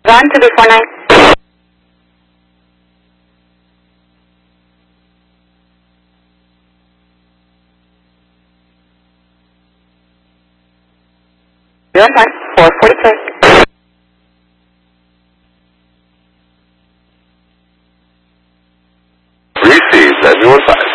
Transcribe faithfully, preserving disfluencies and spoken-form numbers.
Run to the four nine. You're on time. four forty-three. Received, nine one five.